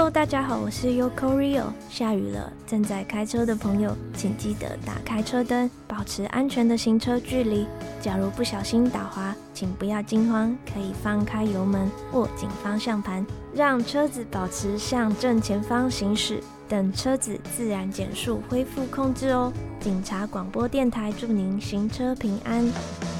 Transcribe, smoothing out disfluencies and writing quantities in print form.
Hello， 大家好，我是 Yoko Rio。下雨了，正在开车的朋友，请记得打开车灯，保持安全的行车距离。假如不小心打滑，请不要惊慌，可以放开油门，握紧方向盘，让车子保持向正前方行驶，等车子自然减速恢复控制哦。警察广播电台祝您行车平安。